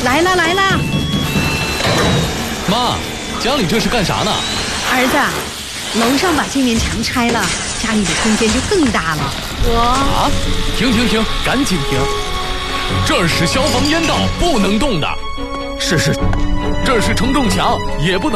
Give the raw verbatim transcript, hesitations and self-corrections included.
来啦来啦！ 妈，家里这是干啥呢？ 儿子，楼上把这面墙拆了，家里的空间就更大了。我啊，停停停，赶紧停！这儿是消防烟道，不能动的。 是是， 这儿是承重墙，也不能。